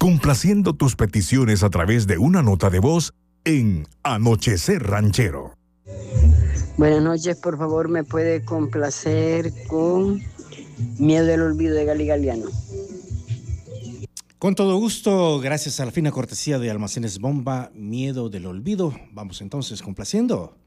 complaciendo tus peticiones a través de una nota de voz en Anochecer Ranchero. Buenas noches, por favor, me puede complacer con Miedo del Olvido de Gali Galiano. Con todo gusto, gracias a la fina cortesía de Almacenes Bomba, Miedo del Olvido. Vamos entonces complaciendo